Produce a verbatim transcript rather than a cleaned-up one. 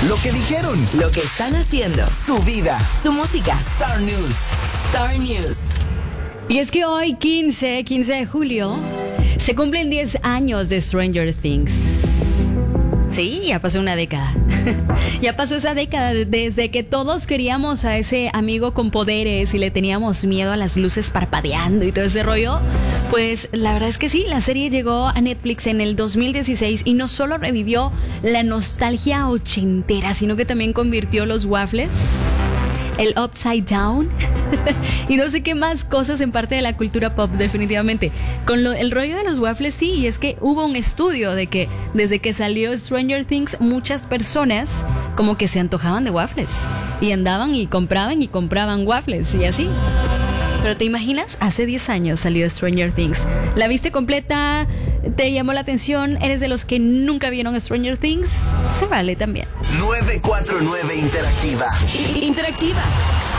Lo que dijeron. Lo que están haciendo. Su vida. Su música. Star News. Star News. Y es que hoy, quince de julio, se cumplen diez años de Stranger Things. Sí, ya pasó una década. Ya pasó esa década desde que todos queríamos a ese amigo con poderes y le teníamos miedo a las luces parpadeando y todo ese rollo. Pues la verdad es que sí, la serie llegó a Netflix en el dos mil dieciséis y no solo revivió la nostalgia ochentera, sino que también convirtió los waffles, el Upside Down y no sé qué más cosas en parte de la cultura pop, definitivamente. Con lo, el rollo de los waffles, sí, y es que hubo un estudio de que desde que salió Stranger Things, muchas personas como que se antojaban de waffles y andaban y compraban y compraban waffles y así. Pero ¿te imaginas? Hace diez años salió Stranger Things. ¿La viste completa? ¿Te llamó la atención? ¿Eres de los que nunca vieron Stranger Things? Se vale también. nueve cuatro nueve Interactiva. Interactiva.